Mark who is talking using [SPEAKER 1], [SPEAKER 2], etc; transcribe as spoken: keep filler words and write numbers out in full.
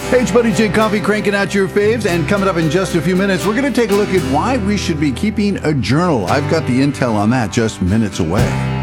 [SPEAKER 1] Hey, it's Buddy J Coffee cranking out your faves, and coming up in just a few minutes, we're going to take a look at why we should be keeping a journal. I've got the intel on that just minutes away.